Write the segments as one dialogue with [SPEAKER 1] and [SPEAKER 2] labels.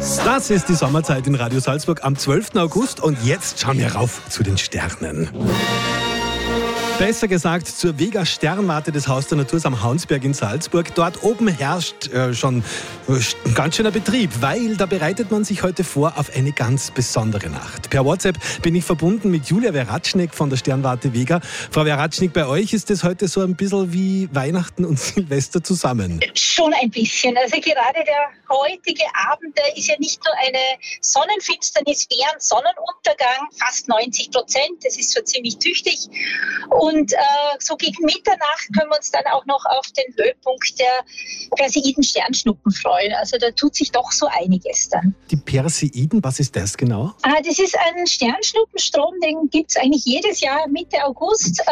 [SPEAKER 1] Das ist die Sommerzeit in Radio Salzburg am 12. August und jetzt schauen wir rauf zu den Sternen. Besser gesagt zur Vega-Sternwarte des Haus der Natur am Haunsberg in Salzburg. Dort oben herrscht schon ein ganz schöner Betrieb, weil da bereitet man sich heute vor auf eine ganz besondere Nacht. Per WhatsApp bin ich verbunden mit Julia Weracznik von der Sternwarte Vega. Frau Weracznik, bei euch ist es heute so ein bisschen wie Weihnachten und Silvester zusammen.
[SPEAKER 2] Schon ein bisschen. Also gerade der heutige Abend, der ist ja nicht nur eine Sonnenfinsternis während Sonnenuntergang, fast 90%, das ist schon ziemlich tüchtig. Und so gegen Mitternacht können wir uns dann auch noch auf den Höhepunkt der Perseiden-Sternschnuppen freuen. Also da tut sich doch so einiges dann.
[SPEAKER 1] Die Perseiden, was ist das genau?
[SPEAKER 2] Das ist ein Sternschnuppenstrom, den gibt es eigentlich jedes Jahr Mitte August.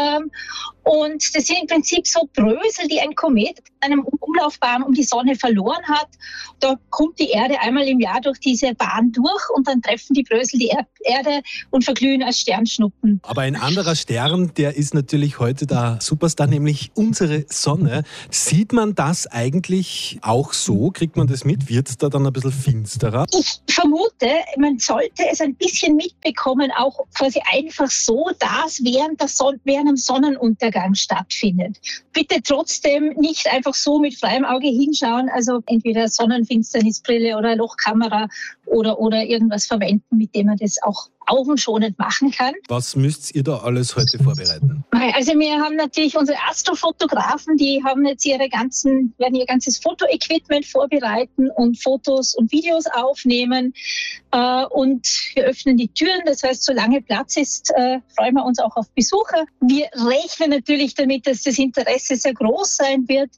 [SPEAKER 2] Und das sind im Prinzip so Brösel, die ein Komet in einem Umlaufbahn um die Sonne verloren hat. Da kommt die Erde einmal im Jahr durch diese Bahn durch und dann treffen die Brösel die Erde und verglühen als Sternschnuppen.
[SPEAKER 1] Aber ein anderer Stern, der ist natürlich heute der Superstar, nämlich unsere Sonne. Sieht man das eigentlich auch so? Kriegt man das mit? Wird es da dann ein bisschen finsterer?
[SPEAKER 2] Ich vermute, man sollte es ein bisschen mitbekommen, auch quasi einfach so, dass während dem Sonnenuntergang stattfindet. Bitte trotzdem nicht einfach so mit freiem Auge hinschauen, also entweder Sonnenfinsternisbrille oder Lochkamera oder irgendwas verwenden, mit dem man das auch augenschonend machen kann.
[SPEAKER 1] Was müsst ihr da alles heute vorbereiten?
[SPEAKER 2] Also wir haben natürlich unsere Astrofotografen, die haben jetzt werden ihr ganzes Fotoequipment vorbereiten und Fotos und Videos aufnehmen. Und wir öffnen die Türen, das heißt, solange Platz ist, freuen wir uns auch auf Besucher. Wir rechnen natürlich damit, dass das Interesse sehr groß sein wird.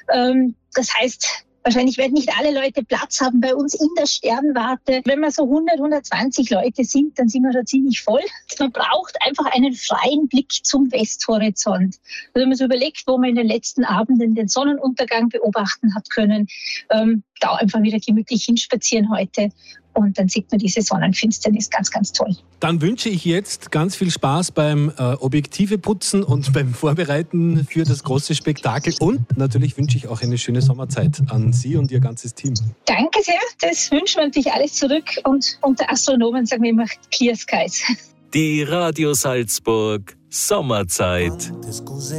[SPEAKER 2] Das heißt, wahrscheinlich werden nicht alle Leute Platz haben bei uns in der Sternwarte. Wenn wir so 120 Leute sind, dann sind wir schon ziemlich voll. Man braucht einfach einen freien Blick zum Westhorizont. Also wenn man so überlegt, wo man in den letzten Abenden den Sonnenuntergang beobachten hat können, da einfach wieder gemütlich hinspazieren heute. Und dann sieht man diese Sonnenfinsternis ganz, ganz toll.
[SPEAKER 1] Dann wünsche ich jetzt ganz viel Spaß beim Objektive putzen und beim Vorbereiten für das große Spektakel. Und natürlich wünsche ich auch eine schöne Sommerzeit an Sie und Ihr ganzes Team.
[SPEAKER 2] Danke sehr, das wünschen wir natürlich alles zurück. Und unter Astronomen sagen wir immer Clear Skies.
[SPEAKER 3] Die Radio Salzburg Sommerzeit.